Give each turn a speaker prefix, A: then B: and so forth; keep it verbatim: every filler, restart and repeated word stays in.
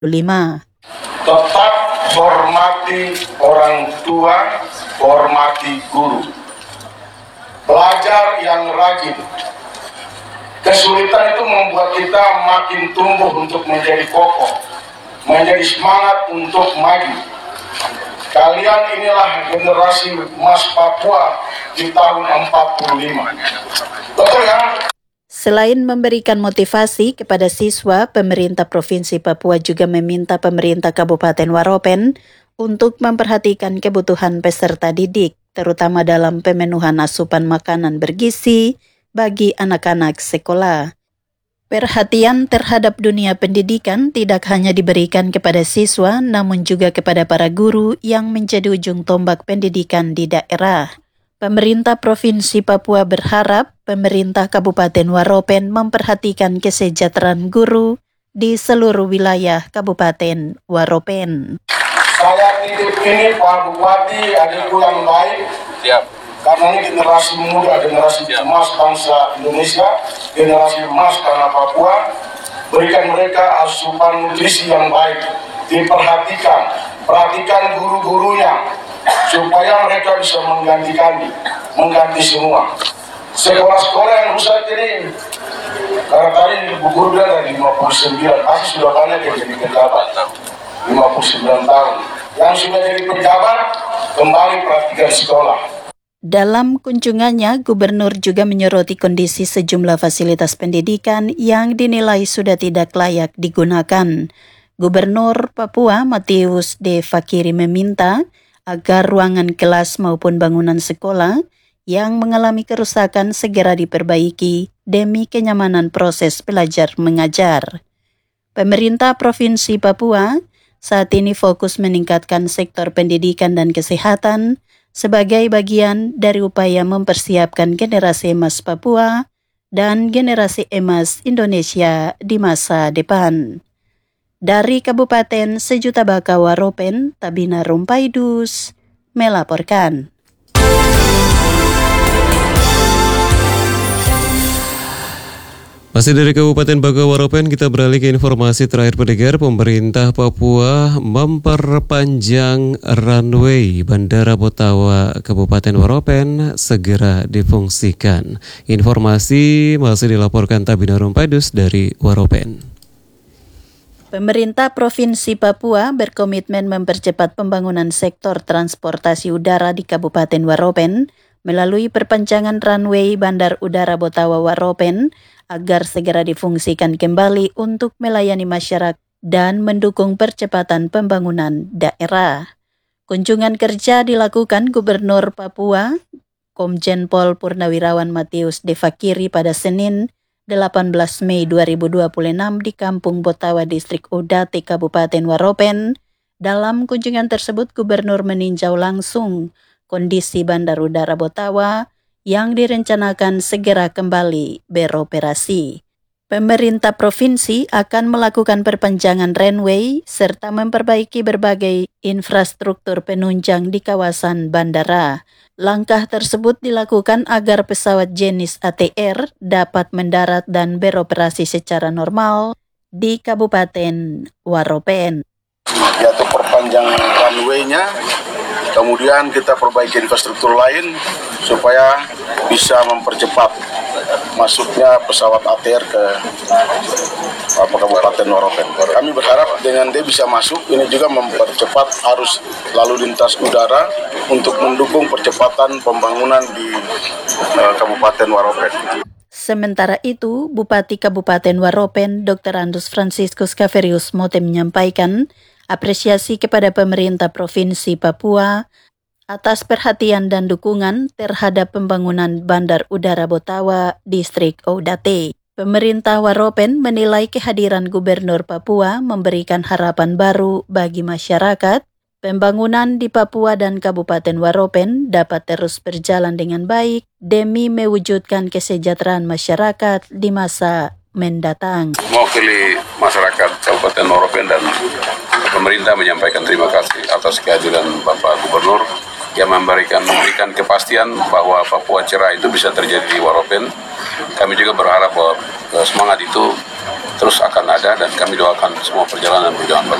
A: lima.
B: Tetap hormati orang tua, hormati guru. Belajar yang rajin. Kesulitan itu membuat kita makin tumbuh untuk menjadi kokoh, menjadi semangat untuk maju. Kalian inilah generasi emas Papua di tahun empat puluh lima. Betul ya?
A: Selain memberikan motivasi kepada siswa, pemerintah Provinsi Papua juga meminta pemerintah Kabupaten Waropen untuk memperhatikan kebutuhan peserta didik, terutama dalam pemenuhan asupan makanan bergizi bagi anak-anak sekolah. Perhatian terhadap dunia pendidikan tidak hanya diberikan kepada siswa, namun juga kepada para guru yang menjadi ujung tombak pendidikan di daerah. Pemerintah Provinsi Papua berharap pemerintah Kabupaten Waropen memperhatikan kesejahteraan guru di seluruh wilayah Kabupaten Waropen.
B: Saya titip ini Pak Bupati, adikku yang baik. Siap. Karena ini generasi muda, generasi emas bangsa Indonesia, generasi emas tanah Papua. Berikan mereka asupan nutrisi yang baik. Diperhatikan, perhatikan guru-gurunya, supaya mereka bisa mengganti kami, mengganti semua. Sekolah-sekolah yang rusak ini, karena tadi Bu Guru bilang dari lima puluh sembilan, pasti sudah banyak yang jadi pejabat, lima puluh sembilan tahun. Yang sudah jadi pejabat, kembali perhatikan sekolah.
A: Dalam kunjungannya, Gubernur juga menyoroti kondisi sejumlah fasilitas pendidikan yang dinilai sudah tidak layak digunakan. Gubernur Papua Matius de Fakiri meminta agar ruangan kelas maupun bangunan sekolah yang mengalami kerusakan segera diperbaiki demi kenyamanan proses belajar mengajar. Pemerintah Provinsi Papua saat ini fokus meningkatkan sektor pendidikan dan kesehatan sebagai bagian dari upaya mempersiapkan generasi emas Papua dan generasi emas Indonesia di masa depan. Dari Kabupaten Sejuta Baka Waropen, Tabina Rumpaidus melaporkan.
C: Masih dari Kabupaten Baka Waropen, kita beralih ke informasi terakhir pendengar. Pemerintah Papua memperpanjang runway Bandara Botawa Kabupaten Waropen segera difungsikan. Informasi masih dilaporkan Tabina Rumpaidus dari Waropen.
A: Pemerintah Provinsi Papua berkomitmen mempercepat pembangunan sektor transportasi udara di Kabupaten Waropen melalui perpanjangan runway Bandar Udara Botawa Waropen agar segera difungsikan kembali untuk melayani masyarakat dan mendukung percepatan pembangunan daerah. Kunjungan kerja dilakukan Gubernur Papua, Komjen Pol Purnawirawan Matius de Fakiri pada Senin delapan belas Mei dua ribu dua puluh enam di Kampung Botawa, Distrik Udate, Kabupaten Waropen. Dalam kunjungan tersebut, Gubernur meninjau langsung kondisi Bandar Udara Botawa yang direncanakan segera kembali beroperasi. Pemerintah provinsi akan melakukan perpanjangan runway serta memperbaiki berbagai infrastruktur penunjang di kawasan bandara. Langkah tersebut dilakukan agar pesawat jenis A T R dapat mendarat dan beroperasi secara normal di Kabupaten Waropen.
B: Yaitu perpanjangan runway-nya, kemudian kita perbaiki infrastruktur lain supaya bisa mempercepat masuknya pesawat A T R ke Kabupaten Waropen. Kami berharap dengan dia bisa masuk, ini juga mempercepat arus lalu lintas udara untuk mendukung percepatan pembangunan di uh, Kabupaten Waropen.
A: Sementara itu, Bupati Kabupaten Waropen, Doktor Andus Franciscus Kaverius Mote menyampaikan apresiasi kepada pemerintah Provinsi Papua atas perhatian dan dukungan terhadap pembangunan Bandar Udara Botawa, Distrik Oudate. Pemerintah Waropen menilai kehadiran Gubernur Papua memberikan harapan baru bagi masyarakat. Pembangunan di Papua dan Kabupaten Waropen dapat terus berjalan dengan baik demi mewujudkan kesejahteraan masyarakat di masa mendatang.
D: Mewakili masyarakat Kabupaten Waropen dan pemerintah menyampaikan terima kasih atas kehadiran Bapak Gubernur yang memberikan memberikan kepastian bahwa Papua cerah itu bisa terjadi di Waropen. Kami juga berharap bahwa semangat itu terus akan ada dan kami doakan semua perjalanan berjalan baik.